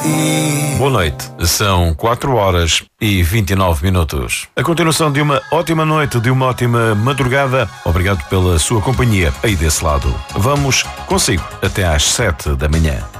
Boa noite, são 4h29. A continuação de uma ótima noite, de uma ótima madrugada. Obrigado pela sua companhia aí desse lado. Vamos consigo até às 7 da manhã.